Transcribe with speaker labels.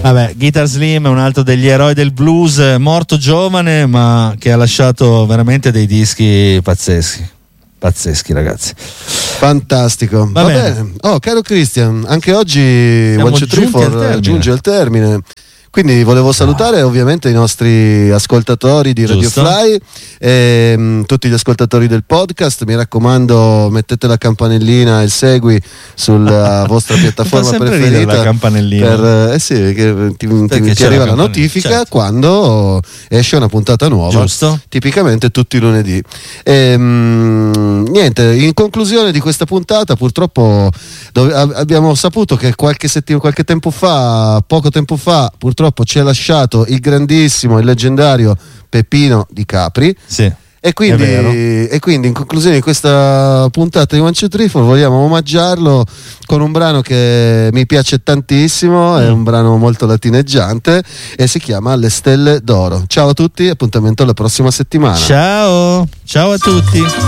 Speaker 1: Vabbè, Guitar Slim è un altro degli eroi del blues, morto giovane ma che ha lasciato veramente dei dischi pazzeschi ragazzi.
Speaker 2: Fantastico. Va bene. Oh, caro Christian, anche oggi
Speaker 1: Siamo
Speaker 2: One Two Three Four giunge al termine. Quindi volevo salutare ovviamente i nostri ascoltatori di Radio Fly e tutti gli ascoltatori del podcast. Mi raccomando, mettete la campanellina e il segui sulla vostra piattaforma preferita.
Speaker 1: La campanellina.
Speaker 2: Sì, che ti arriva la notifica quando esce una puntata nuova.
Speaker 1: Giusto.
Speaker 2: Tipicamente tutti i lunedì. Niente, in conclusione di questa puntata, purtroppo abbiamo saputo che qualche tempo fa, poco tempo fa, purtroppo ci ha lasciato il grandissimo, il leggendario Peppino Di Capri.
Speaker 1: Sì.
Speaker 2: E quindi in conclusione di questa puntata di One Two Three Four vogliamo omaggiarlo con un brano che mi piace tantissimo, è un brano molto latineggiante e si chiama Le Stelle d'Oro. Ciao a tutti, appuntamento alla prossima settimana.
Speaker 1: Ciao a tutti.